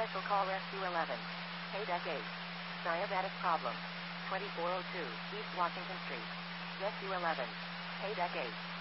Special call Rescue 11. Deck 8. Diabetic problem. 2402 East Washington Street. Rescue 11. Deck 8.